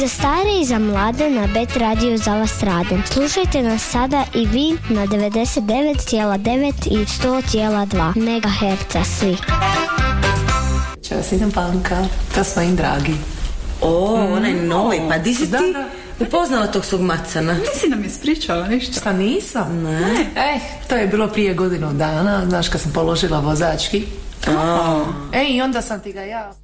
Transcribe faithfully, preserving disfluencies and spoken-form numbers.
za stare i za mlade na Bet Radio za vas radim. Slušajte nas sada i vi na devedeset devet zarez devet i sto zarez dva megaherca svi. Ćao, idem Panka, to smo im dragi. O, mm, onaj novi, pa di si da, ti da. upoznala tog svog macana? Nisi nam ispričala ništa. Šta nisam? Ne. Eh, to je bilo prije godinu dana, znaš kad sam položila vozački. Oh. E, i onda sam ti ga ja...